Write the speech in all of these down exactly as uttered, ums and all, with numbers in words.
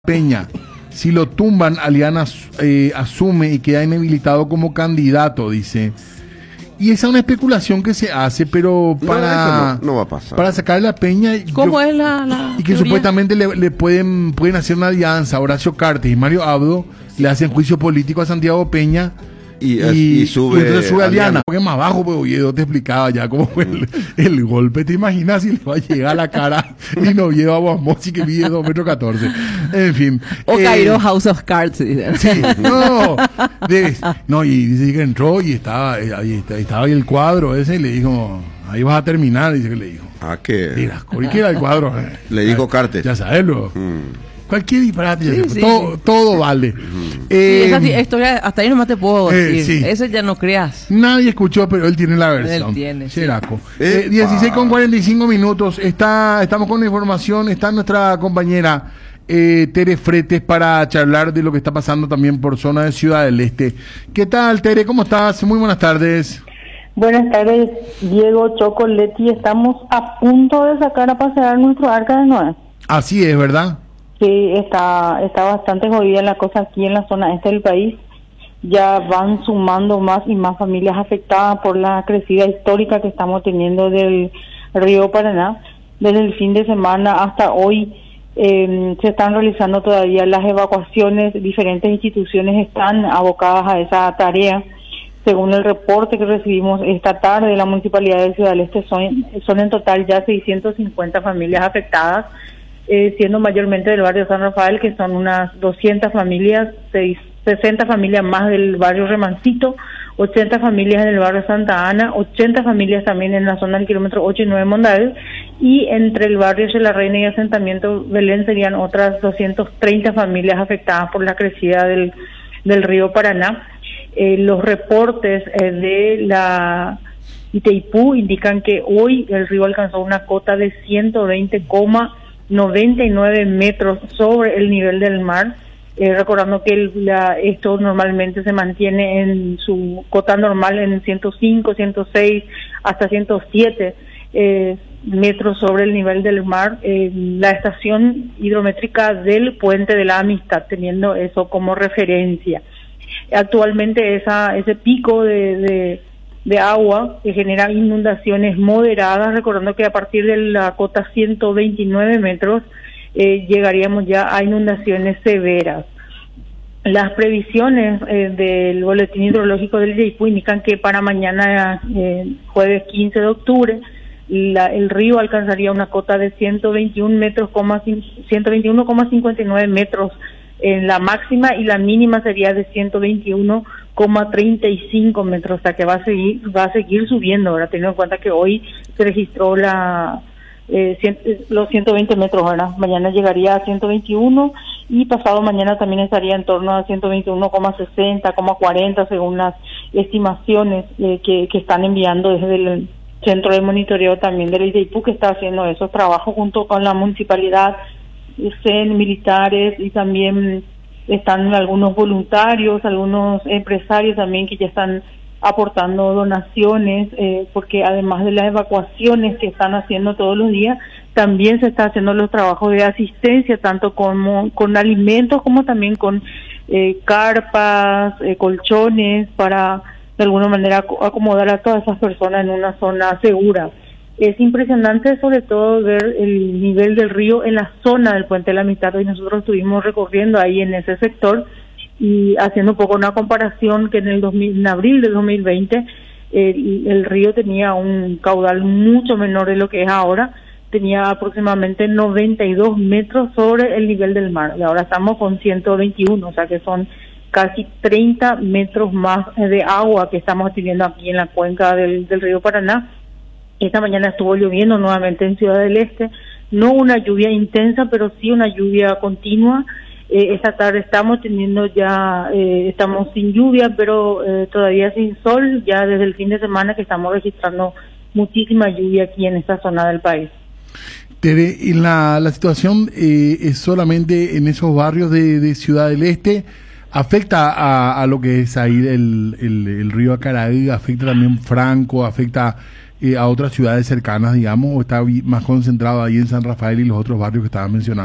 Peña. Si lo tumban, Aliana eh, asume y queda inhabilitado como candidato, dice. Y esa es una especulación que se hace, pero para no, no, no va a pasar. Para sacarle a Peña. ¿Cómo yo, es la, la Y que teoría? supuestamente le, le pueden, pueden hacer una alianza. Horacio Cartes y Mario Abdo le hacen juicio político a Santiago Peña. Y, Y, y sube, y entonces sube Aliana. Aliana. Porque más abajo, pues Oviedo te explicaba ya cómo fue el, el golpe. ¿Te imaginas si le va a llegar a la cara y no lleva a Guamosi que mide dos metros catorce? En fin. O eh, Cairo House of Cards. Dicen. Sí, no, de- no, y dice que entró y estaba eh, ahí, está- estaba ahí el cuadro ese y le dijo, ahí vas a terminar, dice que le dijo. ¿A qué? Mira, ¿y qué era el cuadro? Eh, Le dijo eh, Cartes. Ya sabes, lo. Mm. Cualquier disparate, ya Sí, se- sí, todo, sí. todo vale. Sí, Eh, esa sí- historia, hasta ahí nomás te puedo eh, decir. sí. Eso ya no creas. Nadie escuchó, pero él tiene la versión. Él tiene, sí. Cheraco. Epa. Eh, dieciséis con cuarenta y cinco minutos. Está, estamos con la información. Está nuestra compañera eh, Tere Fretes para charlar de lo que está pasando también por zona de Ciudad del Este. ¿Qué tal, Tere? ¿Cómo estás? Muy buenas tardes. Buenas tardes, Diego, Choco, Leti. Estamos a punto de sacar a pasear nuestro Arca de Noé. Así es, ¿verdad? Sí, está, está bastante jodida la cosa aquí en la zona este del país. Ya van sumando más y más familias afectadas por la crecida histórica que estamos teniendo del río Paraná. Desde el fin de semana hasta hoy eh, se están realizando todavía las evacuaciones. Diferentes instituciones están abocadas a esa tarea. Según el reporte que recibimos esta tarde de la Municipalidad de Ciudad del Este, son, son en total ya seiscientas cincuenta familias afectadas, eh, siendo mayormente del barrio San Rafael, que son unas doscientas familias, seis, sesenta familias más del barrio Remancito, ochenta familias en el barrio Santa Ana, ochenta familias también en la zona del kilómetro ocho y nueve Mondavel, y entre el barrio de la Reina y asentamiento Belén serían otras doscientas treinta familias afectadas por la crecida del, del río Paraná. Eh, los reportes eh, de la Itaipú indican que hoy el río alcanzó una cota de ciento veinte coma noventa y nueve metros sobre el nivel del mar, eh, recordando que el, la, esto normalmente se mantiene en su cota normal en ciento cinco, ciento seis hasta ciento siete eh, metros sobre el nivel del mar. Eh, la estación hidrométrica del Puente de la Amistad, teniendo eso como referencia. Actualmente esa ese pico de, de, de agua que genera inundaciones moderadas, recordando que a partir de la cota ciento veintinueve metros eh, llegaríamos ya a inundaciones severas. Las previsiones eh, del boletín hidrológico del Itaipú indican que para mañana, eh, jueves quince de octubre, la, el río alcanzaría una cota de ciento veintiuno metros, ciento veintiuno coma cincuenta y nueve metros en la máxima, y la mínima sería de ciento veintiuno coma treinta y cinco metros, o sea que va a seguir va a seguir subiendo. Ahora teniendo en cuenta que hoy se registró la eh, cien, los ciento veinte metros, ¿verdad? Mañana llegaría a ciento veintiuno y pasado mañana también estaría en torno a ciento veintiuno coma sesenta, cuarenta, según las estimaciones eh, que, que están enviando desde el centro de monitoreo también del Itaipú, que está haciendo esos trabajos junto con la municipalidad, C E N, militares, y también están algunos voluntarios, algunos empresarios también que ya están aportando donaciones, eh, porque además de las evacuaciones que están haciendo todos los días, también se está haciendo los trabajos de asistencia, tanto como con alimentos como también con eh, carpas, eh, colchones, para de alguna manera acomodar a todas esas personas en una zona segura. Es impresionante sobre todo ver el nivel del río en la zona del Puente de la Amistad. Hoy nosotros estuvimos recorriendo ahí en ese sector y haciendo un poco una comparación que en el dos mil, en abril de dos mil veinte el, el río tenía un caudal mucho menor de lo que es ahora, tenía aproximadamente noventa y dos metros sobre el nivel del mar, y ahora estamos con ciento veintiuno, o sea que son casi treinta metros más de agua que estamos teniendo aquí en la cuenca del, del río Paraná. Esta mañana estuvo lloviendo nuevamente en Ciudad del Este, no una lluvia intensa, pero sí una lluvia continua. Eh, esta tarde estamos teniendo ya, eh, estamos sin lluvia, pero eh, todavía sin sol, ya desde el fin de semana que estamos registrando muchísima lluvia aquí en esta zona del país. Tere, ¿y la, la situación eh, es solamente en esos barrios de, de Ciudad del Este? ¿Afecta a, a lo que es ahí el, el, el río Acaraí? ¿Afecta también Franco? ¿Afecta eh, a otras ciudades cercanas, digamos? ¿O está más concentrado ahí en San Rafael y los otros barrios que estaban mencionando?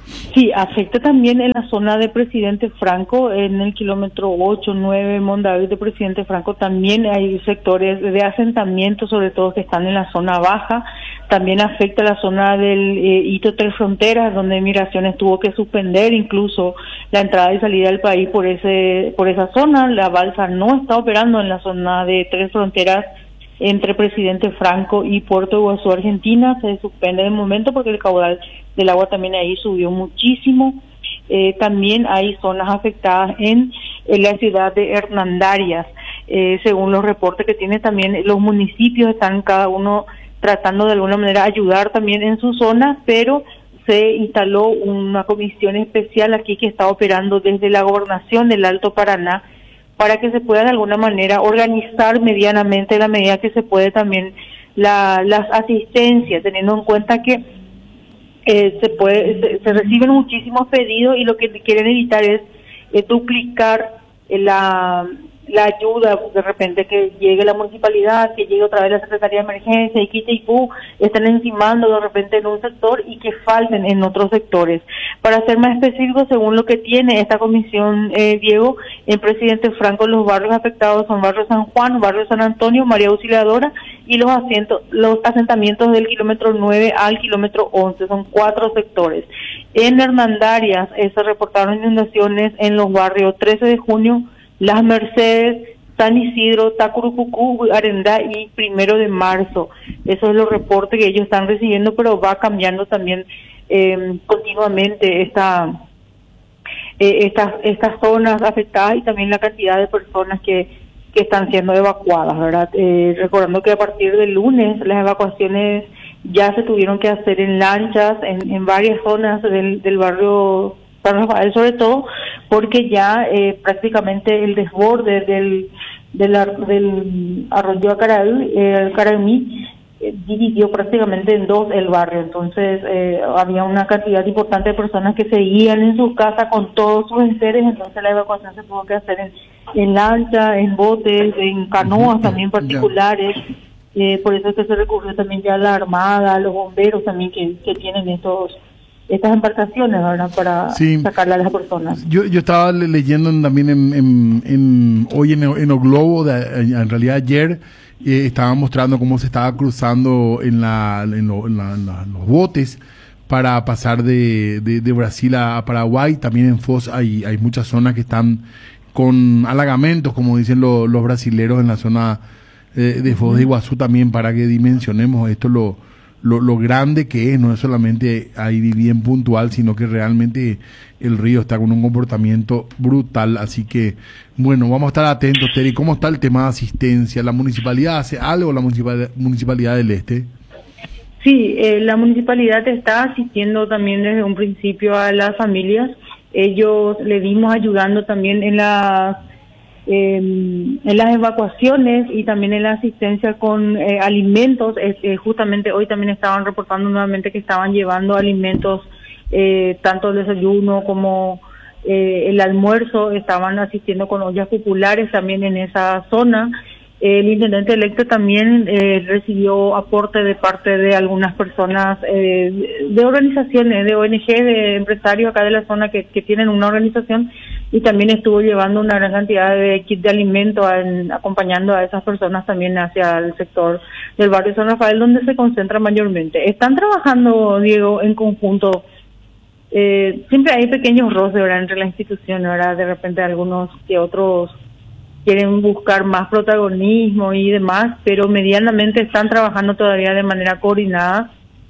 Sí, afecta también en la zona de Presidente Franco, en el kilómetro ocho, nueve, Mondavid de Presidente Franco, también hay sectores de asentamiento, sobre todo que están en la zona baja. También afecta la zona del eh, Hito Tres Fronteras, donde Migraciones tuvo que suspender incluso la entrada y salida del país por ese por esa zona. La balsa no está operando en la zona de Tres Fronteras entre Presidente Franco y Puerto Iguazú, Argentina. Se suspende de momento porque el caudal del agua también ahí subió muchísimo. Eh, también hay zonas afectadas en, en la ciudad de Hernandarias. Eh, según los reportes que tiene también, los municipios están cada uno tratando de alguna manera ayudar también en su zona, pero se instaló una comisión especial aquí que está operando desde la gobernación del Alto Paraná para que se pueda de alguna manera organizar medianamente, en la medida que se puede, también la, las asistencias, teniendo en cuenta que eh, se puede se, se reciben muchísimos pedidos y lo que quieren evitar es eh, duplicar eh, la la ayuda, de repente que llegue la municipalidad, que llegue otra vez la Secretaría de Emergencia y quite y pu, están encimando de repente en un sector y que falten en otros sectores. Para ser más específico, según lo que tiene esta comisión, eh, Diego, en Presidente Franco, los barrios afectados son barrio San Juan, barrio San Antonio, María Auxiliadora y los asientos, los asentamientos del kilómetro nueve al kilómetro once, son cuatro sectores. En Hernandarias eh, se reportaron inundaciones en los barrios trece de junio, Las Mercedes, San Isidro, Tacurucucú, Arendá y Primero de Marzo. Esos son los reportes que ellos están recibiendo, pero va cambiando también eh, continuamente esta, eh, estas estas zonas afectadas y también la cantidad de personas que, que están siendo evacuadas, ¿verdad? Eh, recordando que a partir del lunes las evacuaciones ya se tuvieron que hacer en lanchas, en, en varias zonas del, del barrio San Rafael, sobre todo porque ya eh, prácticamente el desborde del del, ar, del arroyo Acaraí, eh, Caraimí, eh, dividió prácticamente en dos el barrio. Entonces eh, había una cantidad importante de personas que seguían en sus casas con todos sus enseres, entonces la evacuación se tuvo que hacer en, en lancha, en botes, en canoas también particulares. Eh, por eso es que se recurrió también ya a la Armada, a los bomberos también que, que tienen estos estas embarcaciones, ¿verdad? Para sí. sacarle a las personas. Yo yo estaba leyendo también en, en, en hoy en, en O Globo, de, en realidad ayer, eh, estaban mostrando cómo se estaba cruzando en, la, en, lo, en, la, en, la, en los botes para pasar de, de, de Brasil a, a Paraguay. También en Foz hay, hay muchas zonas que están con halagamientos, como dicen lo, los brasileros en la zona eh, de Foz de Iguazú también, para que dimensionemos esto lo Lo, lo grande que es. No es solamente ahí bien puntual, sino que realmente el río está con un comportamiento brutal. Así que, bueno, vamos a estar atentos, Terry. ¿Cómo está el tema de asistencia? ¿La municipalidad hace algo, la municipalidad, municipalidad del Este? Sí, eh, la municipalidad está asistiendo también desde un principio a las familias. Ellos le dimos ayudando también en las Eh, en las evacuaciones y también en la asistencia con eh, alimentos. Eh, justamente hoy también estaban reportando nuevamente que estaban llevando alimentos, eh, tanto el desayuno como eh, el almuerzo, estaban asistiendo con ollas populares también en esa zona. Eh, el intendente electo también eh, recibió aporte de parte de algunas personas, eh, de organizaciones, de O N G, de empresarios acá de la zona que, que tienen una organización, y también estuvo llevando una gran cantidad de kits de alimento en, acompañando a esas personas también hacia el sector del barrio San Rafael, donde se concentra mayormente. Están trabajando, Diego, en conjunto. Eh, siempre hay pequeños roces, ¿verdad?, entre las instituciones, ¿verdad? De repente algunos que otros quieren buscar más protagonismo y demás, pero medianamente están trabajando todavía de manera coordinada.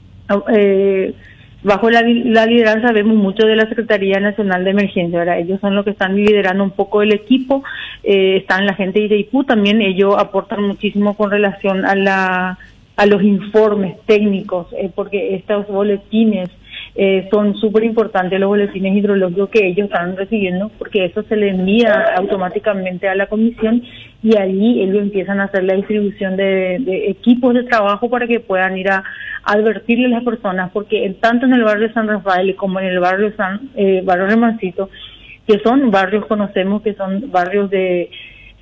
Eh, bajo la, la lideranza vemos mucho de la Secretaría Nacional de Emergencia, ¿verdad? Ellos son los que están liderando un poco el equipo. Eh, están la gente de Itaipú también, ellos aportan muchísimo con relación a la a los informes técnicos, eh, porque estos boletines Eh, son súper importantes, los boletines hidrológicos que ellos están recibiendo, porque eso se le envía automáticamente a la comisión y allí ellos empiezan a hacer la distribución de, de equipos de trabajo para que puedan ir a, a advertirle a las personas, porque en, tanto en el barrio San Rafael como en el barrio San eh, barrio Remancito, que son barrios, conocemos que son barrios de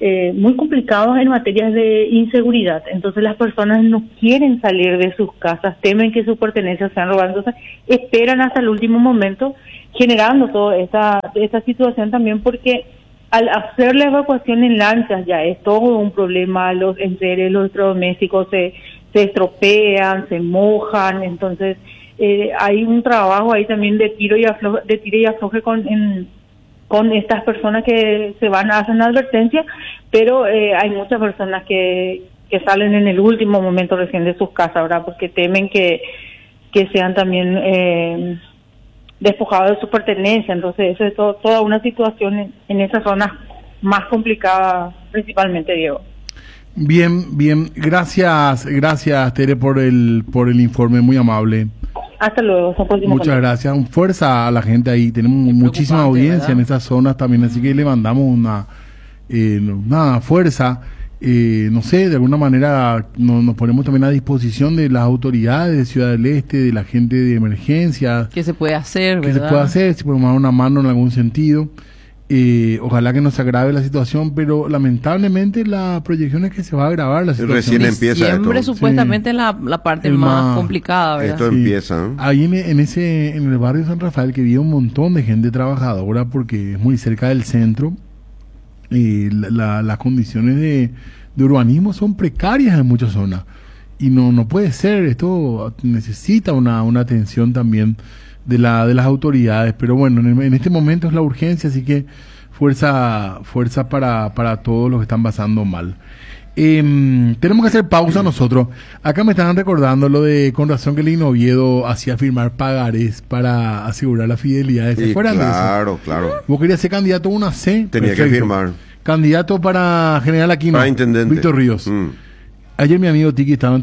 eh, muy complicados en materias de inseguridad. Entonces las personas no quieren salir de sus casas, temen que sus pertenencias sean robadas, entonces esperan hasta el último momento, generando toda esta, esta situación también, porque al hacer la evacuación en lanchas ya es todo un problema, los enseres, los electrodomésticos se, se estropean, se mojan, entonces eh, hay un trabajo ahí también de tiro y afloje, de tiro y afloje con en, con estas personas que se van a hacer una advertencia, pero eh, hay muchas personas que, que salen en el último momento recién de sus casas, ¿verdad? Porque temen que, que sean también eh, despojados de su pertenencia. Entonces eso es todo, toda una situación en, en esas zonas más complicadas, principalmente, Diego. Bien, bien. Gracias, gracias, Tere, por el, por el informe, muy amable. Hasta luego. Muchas gracias. Fuerza a la gente ahí. Tenemos muchísima audiencia, ¿verdad?, en esas zonas también, así que le mandamos una, eh, una fuerza. Eh, no sé, de alguna manera no, nos ponemos también a disposición de las autoridades de Ciudad del Este, de la gente de emergencia. ¿Qué se puede hacer, ¿Qué verdad? se puede hacer? Si podemos dar una mano en algún sentido. Eh, ojalá que no se agrave la situación, pero lamentablemente la proyección es que se va a agravar la situación. Recién empieza Diciembre esto. supuestamente Sí. la, la parte El más, más- complicada, ¿verdad? Esto Sí. empieza. ¿eh? Ahí en, en ese en el barrio San Rafael, que vive un montón de gente trabajadora porque es muy cerca del centro, y la, la- las condiciones de, de urbanismo son precarias en muchas zonas y no no puede ser. Esto necesita una, una atención también de la de las autoridades, pero bueno, en, el- en este momento es la urgencia, así que fuerza fuerza para para todos los que están pasando mal. Eh, tenemos que hacer pausa nosotros. Acá me estaban recordando lo de con razón que el Oviedo hacía firmar pagarés para asegurar la fidelidad. ¿Se Sí, acuerdan de eso? claro, claro. Vos querías ser candidato a una C. Tenía Perfecto. que firmar. Candidato para general Aquino. Para intendente. Víctor Ríos. Mm. Ayer mi amigo Tiki estaba